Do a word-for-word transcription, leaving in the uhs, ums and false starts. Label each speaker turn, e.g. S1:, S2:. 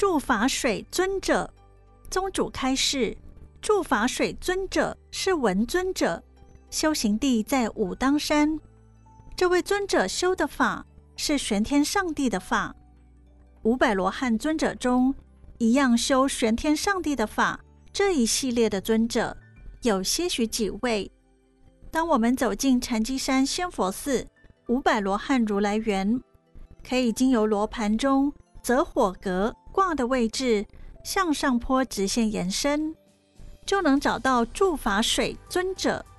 S1: 住法水尊者。宗主开示，住法水尊者是文尊者，修行地在武当山。这位尊者修的法是玄天上帝的法。五百罗汉尊者中，一样修玄天上帝的法这一系列的尊者有些许几位。当我们走进禅机山仙佛寺五百罗汉如来园，可以经由罗盘中择火格卦的位置向上坡直线延伸，就能找到住法水尊者。